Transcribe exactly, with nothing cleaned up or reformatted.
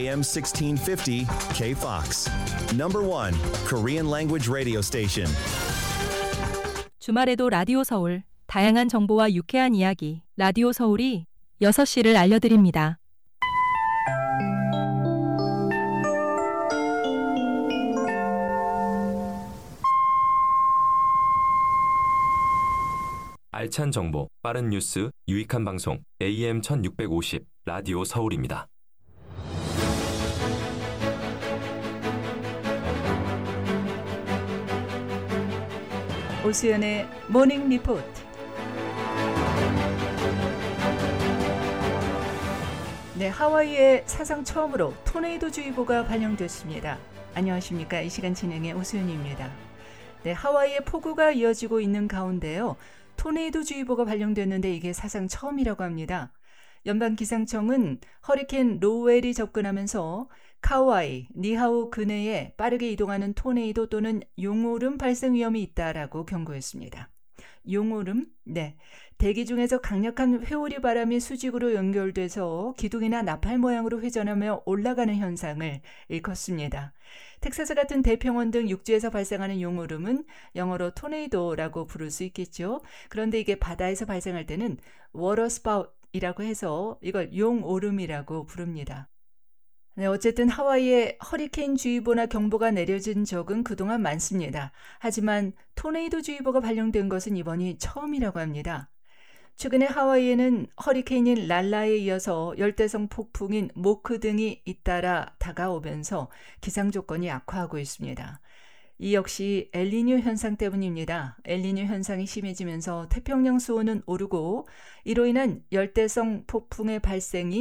에이엠 십육백오십 K-Fox. Number one Korean language radio station. 주말에도 라디오 서울, 다양한 정보와 유쾌한 이야기, 라디오 서울이 여섯 시를 알려드립니다. 알찬 정보, 빠른 뉴스, 유익한 방송, 에이엠 천육백오십 라디오 서울입니다. 오수연의 모닝 리포트. 네, 하와이에 사상 처음으로 토네이도 주의보가 발령됐습니다. 안녕하십니까? 이 시간 진행의 오수연입니다. 네, 하와이에 폭우가 이어지고 있는 가운데요. 토네이도 주의보가 발령됐는데 이게 사상 처음이라고 합니다. 연방기상청은 허리케인 로웰이 접근하면서 카우아이, 니하우 근해에 빠르게 이동하는 토네이도 또는 용오름 발생 위험이 있다라고 경고했습니다. 용오름? 네. 대기 중에서 강력한 회오리 바람이 수직으로 연결돼서 기둥이나 나팔 모양으로 회전하며 올라가는 현상을 일컫습니다. 텍사스 같은 대평원 등 육지에서 발생하는 용오름은 영어로 토네이도라고 부를 수 있겠죠. 그런데 이게 바다에서 발생할 때는 워터스파웃이라고 해서 이걸 용오름이라고 부릅니다. 네, 어쨌든 하와이에 허리케인 주의보나 경보가 내려진 적은 그동안 많습니다. 하지만 토네이도 주의보가 발령된 것은 이번이 처음이라고 합니다. 최근에 하와이에는 허리케인인 랄라에 이어서 열대성 폭풍인 모크 등이 잇따라 다가오면서 기상 조건이 악화하고 있습니다. 이 역시 엘니뇨 현상 때문입니다. 엘니뇨 현상이 심해지면서 태평양 수온은 오르고 이로 인한 열대성 폭풍의 발생이